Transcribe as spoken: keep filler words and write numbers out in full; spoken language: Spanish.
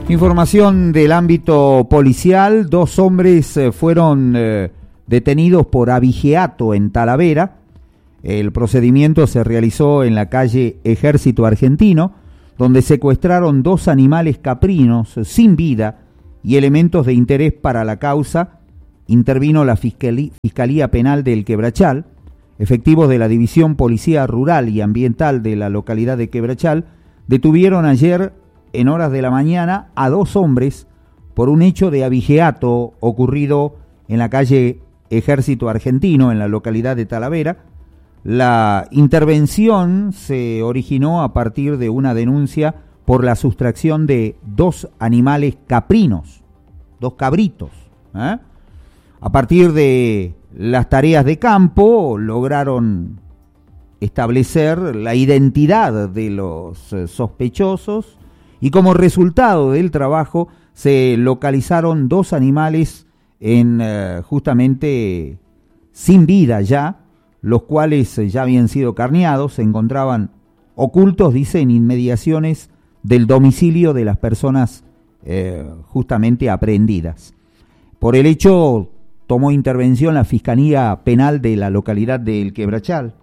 Información del ámbito policial: dos hombres eh, fueron eh, detenidos por abigeato en Talavera. El procedimiento se realizó en la calle Ejército Argentino, donde secuestraron dos animales caprinos sin vida y elementos de interés para la causa. Intervino la Fiscalía, Fiscalía Penal del Quebrachal. Efectivos de la División Policía Rural y Ambiental de la localidad de Quebrachal detuvieron ayer en horas de la mañana a dos hombres por un hecho de abigeato ocurrido en la calle Ejército Argentino, en la localidad de Talavera. La intervención se originó a partir de una denuncia por la sustracción de dos animales caprinos, dos cabritos. ¿eh? A partir de las tareas de campo lograron establecer la identidad de los sospechosos y como resultado del trabajo se localizaron dos animales en uh, justamente sin vida ya, los cuales ya habían sido carneados, se encontraban ocultos, dice, en inmediaciones del domicilio de las personas eh, justamente aprehendidas. Por el hecho tomó intervención la Fiscalía Penal de la localidad del Quebrachal.